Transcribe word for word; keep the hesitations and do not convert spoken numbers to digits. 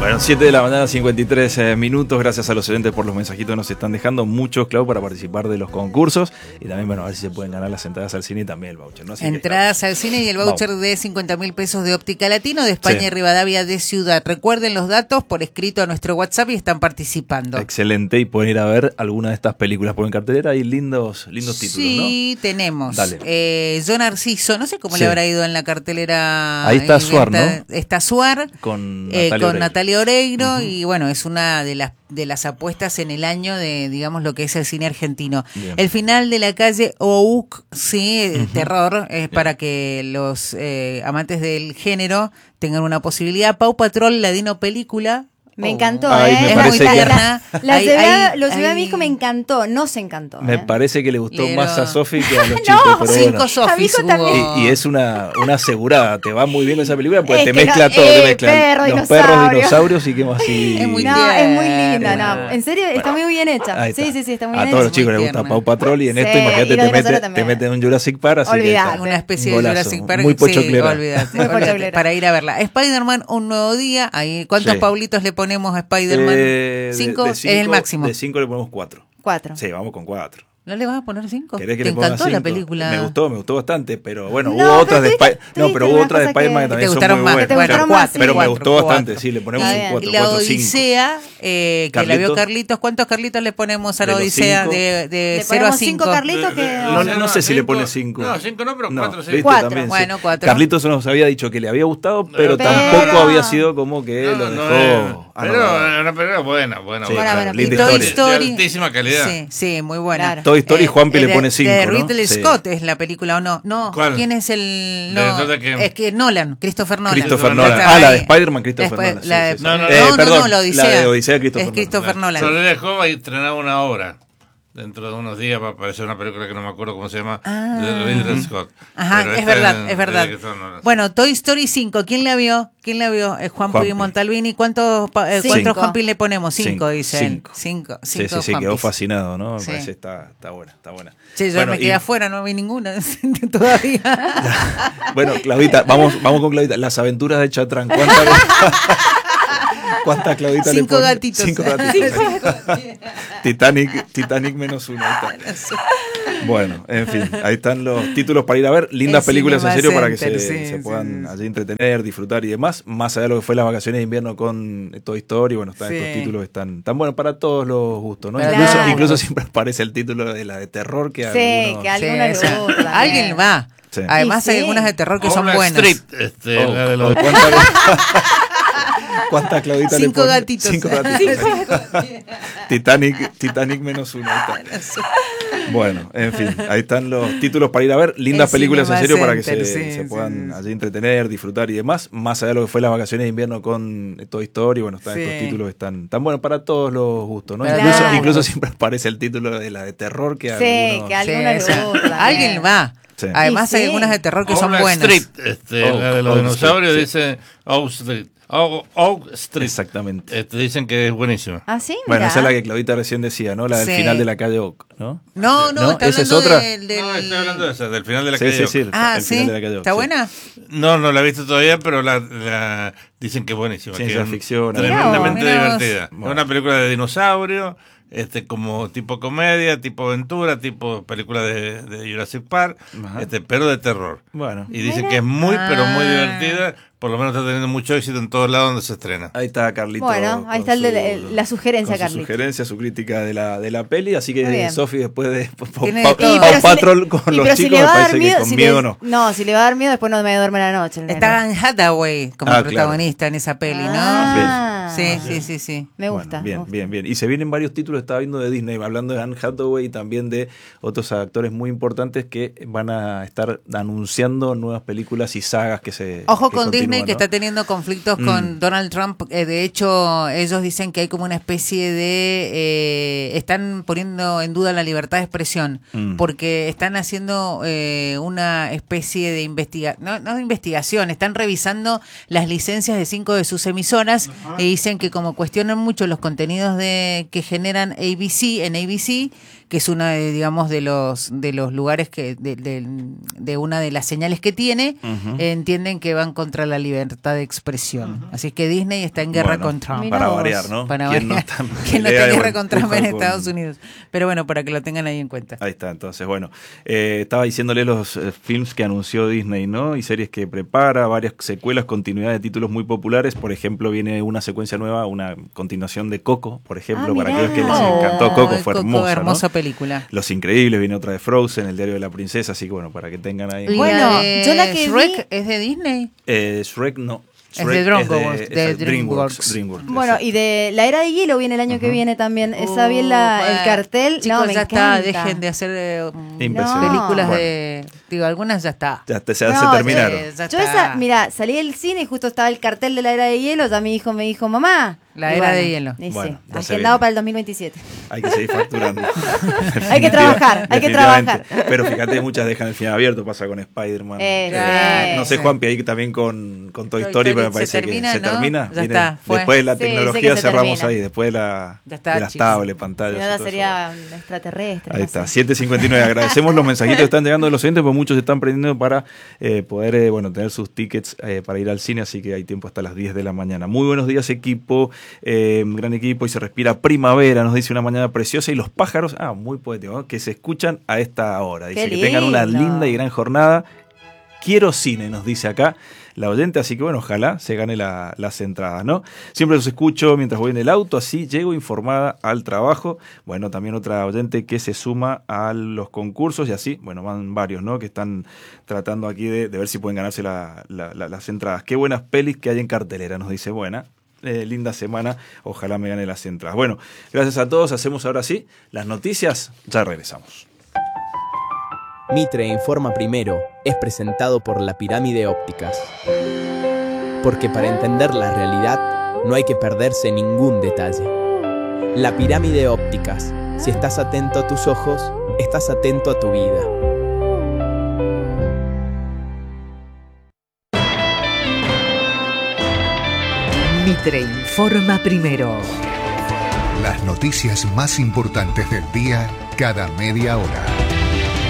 Bueno, siete de la mañana, cincuenta y tres eh, minutos. Gracias a los oyentes por los mensajitos que nos están dejando. Muchos, claro, para participar de los concursos. Y también, bueno, a ver si se pueden ganar las entradas al cine y también el voucher, ¿no? Así entradas que, al cine y el voucher Vamos. de cincuenta mil pesos de Óptica Latino de España sí. y Rivadavia de Ciudad. Recuerden los datos por escrito a nuestro WhatsApp y están participando. Excelente. Y pueden ir a ver alguna de estas películas. Porque en cartelera hay lindos, lindos títulos, sí, ¿no? Sí, tenemos. Eh, Yo Narciso. No sé cómo sí. le habrá ido en la cartelera. Ahí está Suar, ¿no? Está Suar. Con eh, Natalia con Oreiro. Natalia Oreiro. Uh-huh. Y bueno, es una de las de las apuestas en el año de, digamos, lo que es el cine argentino. Bien. El final de la calle Ouk, sí, uh-huh. terror, es Bien. para que los eh, amantes del género tengan una posibilidad. Pau Patrol, Ladino Película. Me encantó, Ay, ¿eh? me es parece muy que... la, la ay, llevé, ay, lo llevé ay. a mi hijo, me encantó, nos encantó. Me ¿eh? parece que le gustó Pero... más a Sofi que a los no, chicos. Pero cinco bueno. Sofis y, y es una, una asegurada, te va muy bien esa película, pues es te que mezcla no, todo, eh, te mezcla perro, los dinosaurio. perros, dinosaurios y qué más así. Es muy no, tierna. es muy linda, no, en serio, está muy bien hecha. Sí, sí, sí, está muy a bien A todos hecha. los chicos les gusta Pau Patrol y en sí, esto imagínate y te meten también. te mete un Jurassic Park, así Olvidate. que una especie de Jurassic Park. Muy pochoclera. Sí, olvídate, muy olvídate, pochoclera. para ir a verla. Spider-Man, un nuevo día. Ahí, ¿cuántos sí. Paulitos le ponemos a Spider-Man? Eh, ¿Cinco? De, de cinco, es el máximo. De cinco le ponemos cuatro. Cuatro. Sí, vamos con cuatro. ¿No le vas a poner cinco? ¿Querés que ¿Te le ponga encantó cinco? la película? Me gustó, me gustó bastante, pero bueno, no, hubo otras de Spider-Man. No, pero hubo otras de Spider-Man que también son muy más, buenas. te gustaron claro, más, sí. pero cuatro, me gustó cuatro. bastante, sí, le ponemos Ah, un cuatro, y la cuatro, Odisea, eh, que la vio Carlitos. ¿Cuántos Carlitos le ponemos a la de Odisea cinco, de, de le cero a cinco? cinco Carlitos que... No, no, no sé si le pone cinco. No, cinco no, pero no, cuatro sí. ¿viste? Cuatro. También, bueno, sí. cuatro. Carlitos nos había dicho que le había gustado, pero, Pero- tampoco había sido como que No, lo no, dejó. no, Ah, pero no. una película buena, buena, Sí, buena. bueno, linda y Toy historia. Story. De altísima calidad. Sí, sí, muy buena. Claro. Toy Story, Juanpi le de- pone cinco, De ¿no? Ridley Sí. Scott es la película o no. No, ¿Cuál? ¿quién es el...? No, ¿De dónde qué? es que Nolan, Christopher Nolan. Christopher Nolan. Nolan. Está Ah, la de ahí. Spider-Man, Christopher Después, Nolan. la de- sí, sí, No, sí. no, Eh, no, no, perdón, no, la Odisea. La de Odisea, Christopher Es Christopher Nolan. Sobre de juego va a estrenar una obra. Dentro de unos días va a aparecer una película que no me acuerdo cómo se llama, Ah. de Ridley Scott. Ajá, Pero es esta verdad, en- es verdad. de Christopher Nolan. Bueno, Toy Story cinco, ¿quién la vio? ¿Quién la vio? Eh, Juan Juanpi. Puy Montalbini. ¿Cuántos, pa- eh, Cinco. ¿cuántos Juanpi le ponemos? Cinco, Cinco, dice él. cinco. Cinco. Sí, cinco sí, sí, quedó Juanpis. fascinado, ¿no? Me Sí. parece está, está buena, está buena. Sí, yo Bueno, me y- quedé afuera, no vi ninguna todavía. Bueno, Claudita, vamos, vamos con Claudita. Las aventuras de Chatrán. ¿Cuántas, ¿cuántas Claudita le Cinco pone? gatitos. Cinco gatitos. Titanic, Titanic menos uno. Ahí está. Bueno, en fin, ahí están los títulos para ir a ver. Lindas El películas en Cinema serio para que Center, se, sí, se sí, puedan sí. allí entretener, disfrutar y demás. Más allá de lo que fue las vacaciones de invierno con Toy Story. Bueno, están Sí. estos títulos que están tan buenos para todos los gustos, ¿no? Claro. Incluso, incluso siempre aparece el título de la de terror que a Sí, algunos- que a algunos les esa. gusta también. Alguien va. Sí. Además Sí, hay sí. algunas de terror que son Homeland buenas. Street, este, Oh, la de oh, los... ¿cuántas, ¿Cuántas Claudita le Cinco pone? gatitos. Cinco gatitos. Titanic, Titanic menos uno. Ahí está. Bueno, en fin, ahí están los títulos para ir a ver. Lindas El películas en Cinema serio para que Center, se, sí, se sí, puedan sí. allí entretener, disfrutar y demás. Más allá de lo que fue las vacaciones de invierno con Toy Story. Bueno, están Sí. estos títulos que están tan buenos para todos los gustos, ¿no? Claro. Incluso, incluso siempre aparece el título de la de terror que a Sí, algunos... que a Sí, algunos les esa. gusta también. Alguien va. Sí. Además Y hay sí. algunas de terror que son Homeland buenas. Street, este, Oak, la de los Oak dinosaurios Street, dice Oak Street. Oak, Oak Street. Exactamente. Este, dicen que es buenísima. Ah, sí, Bueno, mirá. esa es la que Claudita recién decía, ¿no? La del Sí. final de la calle Oak, ¿no? No, no, ¿No? está ¿Esa es hablando otra? del- del- No, estoy hablando de esa, del final de la Sí, calle sí, Oak. sí. el- Ah, el sí. final de la calle Oak, ¿Está sí. buena? No, no la he visto todavía, pero la, la dicen que es buenísima. Ciencia que es ficción, tremendamente Mirá vos. divertida. Bueno. Es una película de dinosaurio, este, como tipo comedia, tipo aventura, tipo película de, de Jurassic Park, Ajá. este, pero de terror. Bueno. Y dicen que es muy, pero muy Ah. divertida. Por lo menos está teniendo mucho éxito en todos lados donde se estrena. Ahí está Carlito. Bueno, ahí con está el de su- la- el- la sugerencia, con su Carlito. sugerencia, su crítica de la, de la peli. Así Muy que bien. Sofi, después de Tiene Pa- de todo. Pa- Y Paw pero si Patrol le- con y los pero si chicos, le me va a dar parece que miedo, con si miedo le- no. No, si le va a dar miedo, después no me duerme la noche. el nene. Está Anne Hathaway como Ah, protagonista en esa peli, ¿no? Ah, Sí, sí, sí, sí. Me Bueno, gusta. me bien, gusta. bien, bien. Y se vienen varios títulos, estaba viendo de Disney, hablando de Anne Hathaway y también de otros actores muy importantes que van a estar anunciando nuevas películas y sagas que se Ojo que con Disney continúan, que ¿no? está teniendo conflictos Mm. con Donald Trump. Eh, de hecho, ellos dicen que hay como una especie de... eh, están poniendo en duda la libertad de expresión Mm. porque están haciendo eh, una especie de investigación, no, no de investigación, están revisando las licencias de cinco de sus emisoras y dicen que como cuestionan mucho los contenidos de que generan A B C en A B C, que es una de, digamos, de los de los lugares que de, de, de una de las señales que tiene, uh-huh. eh, entienden que van contra la libertad de expresión. Uh-huh. Así que Disney está en guerra bueno, con Trump. Para variar, ¿no? Para variar. No está que no está en guerra con Trump en Estados con... Unidos. Pero bueno, para que lo tengan ahí en cuenta. Ahí está, entonces, bueno. Eh, estaba diciéndole los eh, films que anunció Disney, ¿no? Y series que prepara, varias secuelas, continuidad de títulos muy populares. Por ejemplo, viene una secuencia nueva, una continuación de Coco, por ejemplo, ah, para aquellos que les encantó. Coco oh, fue Coco, hermosa, hermosa ¿no? película. Los Increíbles, viene otra de Frozen, El diario de la princesa, así que bueno, para que tengan ahí. Bueno, yo la que Shrek vi... ¿es de Disney? Eh, Shrek no. Shrek es de DreamWorks. Es de, de DreamWorks. DreamWorks. Bueno, exacto. Y de La Era de Hielo viene el año uh-huh. que viene también. Esa bien la, uh, el cartel. Chicos, no, me ya encanta. está. Dejen de hacer eh, no. películas bueno. de... Digo, algunas ya está. Ya, te, ya no, se terminaron. Eh, ya yo esa, mira, salí del cine y justo estaba el cartel de La Era de Hielo. Ya mi hijo me dijo, mamá. La Era bueno, de Hielo. Y bueno, sí, agendado para el dos mil veintisiete. Hay que seguir facturando. hay que trabajar, hay que trabajar. Pero fíjate, muchas dejan el final abierto, pasa con Spider-Man. Eh, eh, sí, no sé, sí. Juanpi, ahí también con, con Toy, Toy Story, pero me parece termina, que ¿no? se termina. Ya Miren, está, fue. Después de la Sí, tecnología se cerramos termina. ahí, después de, la, está, de las tablets, pantallas. Si no, sería un extraterrestre. Ahí no está, sé. siete cincuenta y nueve. Agradecemos los mensajitos que están llegando de los oyentes, porque muchos se están prendiendo para eh, poder eh, bueno, tener sus tickets eh, para ir al cine, así que hay tiempo hasta las diez de la mañana. Muy buenos días, equipo, eh, gran equipo, y se respira primavera, nos dice una mañana preciosa, y los pájaros, ah, muy poético, ¿no? Que se escuchan a esta hora. Dice Qué que lindo. tengan una linda y gran jornada. Quiero cine, nos dice acá la oyente, así que bueno, ojalá se gane la, las entradas, ¿no? Siempre los escucho mientras voy en el auto, así llego informada al trabajo. Bueno, también otra oyente que se suma a los concursos y así, bueno, van varios, ¿no? Que están tratando aquí de, de ver si pueden ganarse la, la, la, las entradas. Qué buenas pelis que hay en cartelera, nos dice, buena. Eh, linda semana, ojalá me gane las entradas. Bueno, gracias a todos, hacemos ahora sí las noticias, ya regresamos. Mitre Informa Primero es presentado por La Pirámide Ópticas. Porque para entender la realidad no hay que perderse ningún detalle. La Pirámide Ópticas. Si estás atento a tus ojos, estás atento a tu vida. Mitre Informa Primero. Las noticias más importantes del día cada media hora.